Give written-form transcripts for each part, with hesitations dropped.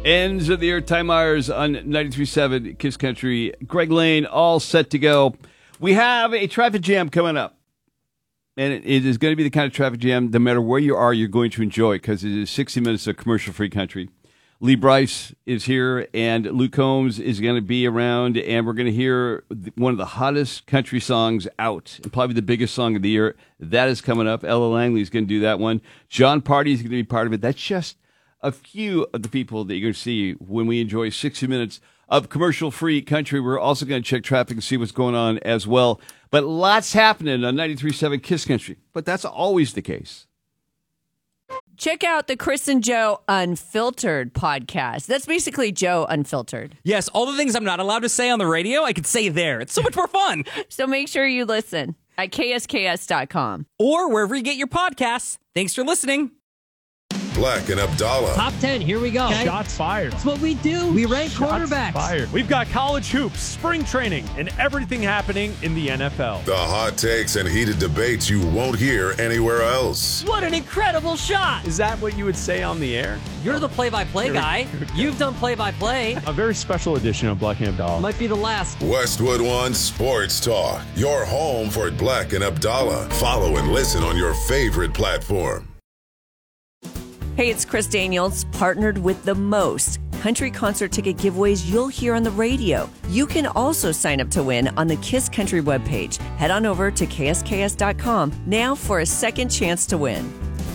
Ends of the Air, Ty Myers on 93.7 Kiss Country. Greg Lane, all set to go. We have a traffic jam coming up. And it is going to be the kind of traffic jam, no matter where you are, you're going to enjoy, because it is 60 minutes of commercial-free country. Lee Bryce is here, and Luke Combs is going to be around, and we're going to hear one of the hottest country songs out, and probably the biggest song of the year. That is coming up. Ella Langley is going to do that one. John Party is going to be part of it. That's just a few of the people that you're going to see when we enjoy 60 minutes of commercial-free country. We're also going to check traffic and see what's going on as well. But lots happening on 93.7 Kiss Country. But that's always the case. Check out the Chris and Joe Unfiltered podcast. That's basically Joe Unfiltered. Yes, all the things I'm not allowed to say on the radio, I could say there. It's so much more fun. So make sure you listen at ksks.com. Or wherever you get your podcasts. Thanks for listening. Black and Abdallah. Top 10, here we go. Okay. Shots fired. That's what we do. We rank quarterbacks. Fired. We've got college hoops, spring training, and everything happening in the NFL. The hot takes and heated debates you won't hear anywhere else. What an incredible shot. Is that what you would say on the air? You're the play-by-play guy. You've done play-by-play. A very special edition of Black and Abdallah. Might be the last. Westwood One Sports Talk. Your home for Black and Abdallah. Follow and listen on your favorite platform. Hey, it's Chris Daniels, partnered with the most country concert ticket giveaways you'll hear on the radio. You can also sign up to win on the Kiss Country webpage. Head on over to ksks.com now for a second chance to win.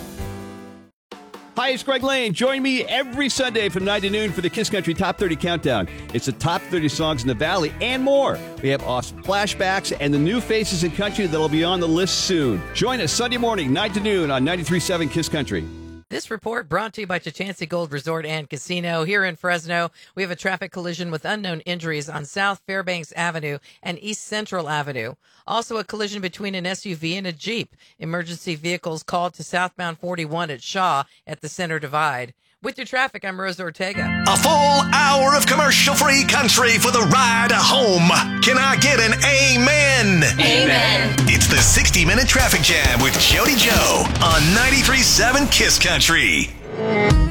Hi, it's Greg Lane. Join me every Sunday from 9 to noon for the Kiss Country Top 30 Countdown. It's the top 30 songs in the Valley and more. We have awesome flashbacks and the new faces in country that'll be on the list soon. Join us Sunday morning, 9 to noon on 93.7 Kiss Country. This report brought to you by Chachansey Gold Resort and Casino. Here in Fresno, we have a traffic collision with unknown injuries on South Fairbanks Avenue and East Central Avenue. Also a collision between an SUV and a Jeep. Emergency vehicles called to southbound 41 at Shaw at the Center Divide. With your traffic, I'm Rosa Ortega. A full hour of commercial-free country for the ride home. Can I get an amen? Amen. It's the 60-minute traffic jam with Jody Joe on 93.7 Kiss Country.